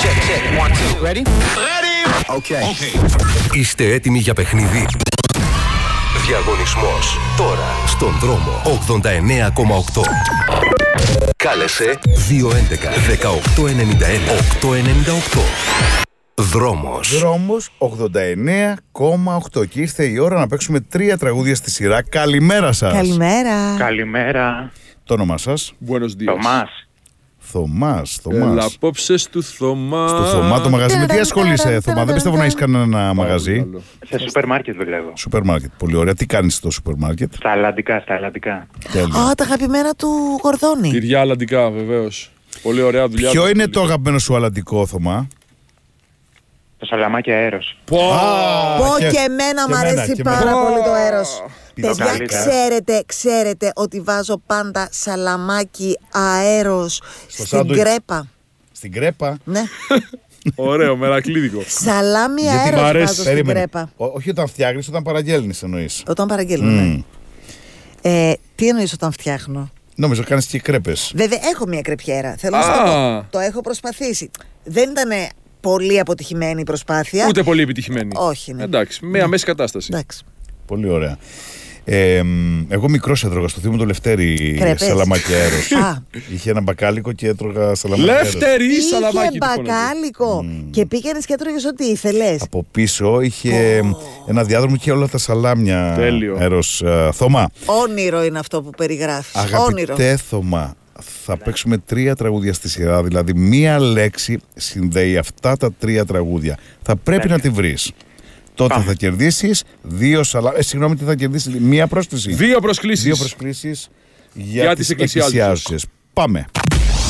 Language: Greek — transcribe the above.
check. 1, 2. Ready? Okay. Είστε έτοιμοι για παιχνίδι? Διαγωνισμός τώρα στον δρόμο 89,8. Κάλεσε 211 1891 898. Δρόμος 89,8. Και ήρθε η ώρα να παίξουμε 3 τραγούδια στη σειρά. Καλημέρα σας. Καλημέρα. Το όνομά σας? Buenos días. Θωμάς. Έλα απόψε του Θωμά. Στο Θωμά το μαγαζί. Με τι ασχολείσαι, Θωμά? Δεν πιστεύω να έχεις κανένα μαγαζί. Σε σούπερ μάρκετ δουλεύω. Σούπερ μάρκετ. Πολύ ωραία. Τι κάνεις στο σούπερ μάρκετ? Στα αλλαντικά. Τέλεια. Τα αγαπημένα του Γορδόνη. Τυριά αλλαντικά, βεβαίως. Πολύ ωραία δουλειά. Ποιο είναι το αγαπημένο σου αλλαντικό, Θωμά? Το σαλαμάκι αέρος. Πω και εμένα μου αρέσει πάρα πολύ το αέρος. Παιδιά, ξέρετε ότι βάζω πάντα σαλαμάκι αέρος στην κρέπα. Στην κρέπα? Ναι. Ωραίο, μερακλίδικο. Σαλάμι αέρος βάζω στην κρέπα. Όχι όταν φτιάχνεις, όταν παραγγέλνεις εννοείς. Όταν παραγγέλνω, ναι. Τι εννοείς όταν φτιάχνω? Νόμιζα κάνεις και κρέπες. Βέβαια, έχω μια κρεπιέρα. Θέλω να σας πω. Το έχω προσπαθήσει. Δεν ήταν πολύ αποτυχημένη η προσπάθεια. Ούτε πολύ επιτυχημένη. Όχι, ναι. Εντάξει, μια μέση κατάσταση. Εντάξει. Πολύ ωραία. Εγώ μικρός έτρωγα στο Θήμο το Λευτέρι σαλαμάκι αέρος. Είχε ένα μπακάλικο και έτρωγα σαλαμάκι αέρος. Λευτέρι σαλαμάκι. Είχε μπακάλικο και πήγαινες και έτρωγες ό,τι ήθελες. Από πίσω είχε ένα διάδρομο και όλα τα σαλάμια. Τέλειο. Αέρος. Θωμά. Όνειρο είναι αυτό που περιγράφεις. Αγαπητέ Θωμά, θα παίξουμε 3 τραγούδια στη σειρά. Δηλαδή μία λέξη συνδέει αυτά τα 3 τραγούδια. Θα πρέπει να τη βρεις. Τότε θα κερδίσεις 2 συγγνώμη, τι θα κερδίσεις? Μία πρόσκληση. 2 προσκλήσεις. 2 προσκλήσεις για τις εκκλησιάζουσες. Πάμε.